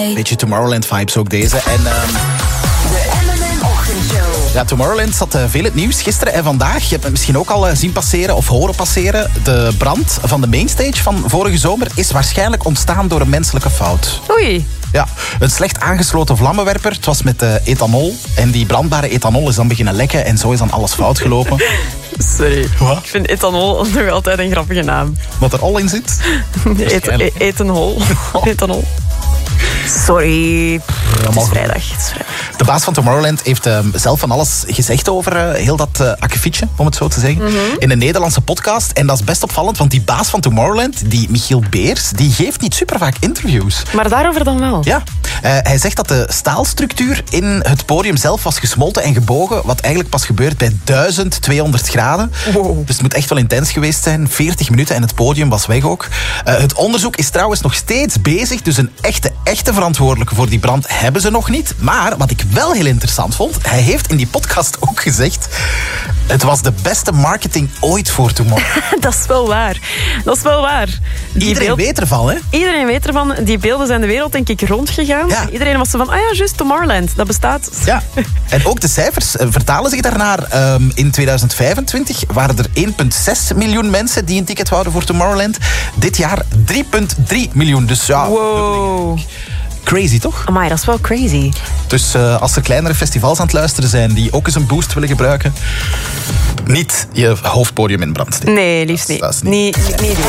Beetje Tomorrowland-vibes ook deze. En De M&M Ochtendshow. ja, Tomorrowland zat veel in het nieuws gisteren en vandaag. Je hebt het misschien ook al zien passeren of horen passeren. De brand van de mainstage van vorige zomer is waarschijnlijk ontstaan door een menselijke fout. Oei. Ja, een slecht aangesloten vlammenwerper. Het was met ethanol. En die brandbare ethanol is dan beginnen lekken. En zo is dan alles fout gelopen. Sorry. Wat? Ik vind ethanol nog altijd een grappige naam. Wat er al in zit. Ethanol. Ethanol. Sorry. Het is vrijdag. De baas van Tomorrowland heeft zelf van alles gezegd over heel dat akkefietje, om het zo te zeggen. In een Nederlandse podcast. En dat is best opvallend, want die baas van Tomorrowland, die Michiel Beers, die geeft niet super vaak interviews. Maar daarover dan wel. Ja, hij zegt dat de staalstructuur in het podium zelf was gesmolten en gebogen, wat eigenlijk pas gebeurt bij 1200 graden. Wow. Dus het moet echt wel intens geweest zijn. 40 minuten en het podium was weg ook. Het onderzoek is trouwens nog steeds bezig, dus een echte verantwoordelijke voor die brand hebben ze nog niet. Maar wat ik wel heel interessant vond, hij heeft in die podcast ook gezegd, het was de beste marketing ooit voor Tomorrowland. Dat is wel waar. Dat is wel waar. Iedereen weet ervan, hè? Iedereen weet ervan. Die beelden zijn de wereld denk ik rondgegaan. Ja. Iedereen was zo van, juist Tomorrowland, dat bestaat. Ja, en ook de cijfers vertalen zich daarnaar. In 2025 waren er 1,6 miljoen mensen die een ticket wouden voor Tomorrowland. Dit jaar 3,3 miljoen. Dus ja, Wow. crazy toch? Amai, dat is wel crazy. Dus als er kleinere festivals aan het luisteren zijn die ook eens een boost willen gebruiken, niet je hoofdpodium in brand steken. Nee, liefst niet. Dat is Niet doen.